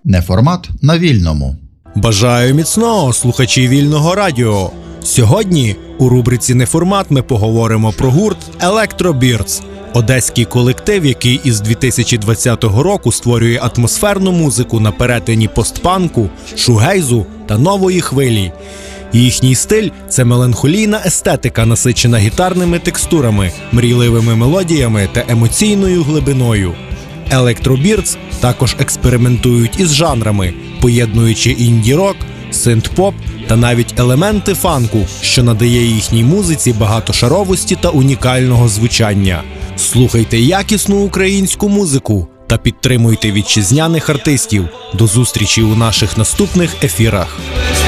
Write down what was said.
Неформат на Вільному. Бажаю міцного, слухачі Вільного радіо. Сьогодні у рубриці «Неформат» ми поговоримо про гурт «Електробірдс» – одеський колектив, який із 2020 року створює атмосферну музику на перетині постпанку, шугейзу та нової хвилі. Їхній стиль – це меланхолійна естетика, насичена гітарними текстурами, мрійливими мелодіями та емоційною глибиною. «Електробірдс» також експериментують із жанрами, поєднуючи інді-рок, синт-поп та навіть елементи фанку, що надає їхній музиці багатошаровості та унікального звучання. Слухайте якісну українську музику та підтримуйте вітчизняних артистів. До зустрічі у наших наступних ефірах.